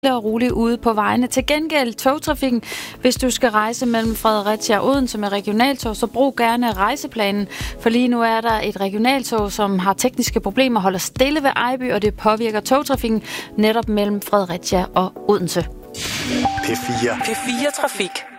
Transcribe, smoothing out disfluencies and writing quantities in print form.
og roligt ude på vejene. Til gengæld togtrafikken, hvis du skal rejse mellem Fredericia og Odense med regionaltog, så brug gerne rejseplanen, for lige nu er der et regionaltog, som har tekniske problemer, holder stille ved Ejby, og det påvirker togtrafikken netop mellem Fredericia og Odense. P4 Trafik.